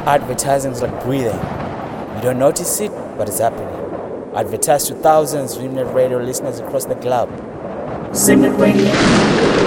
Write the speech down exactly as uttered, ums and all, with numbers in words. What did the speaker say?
Advertising is like breathing. You don't notice it, but it's happening. Advertise to thousands of internet radio listeners across the globe. Signet Radio.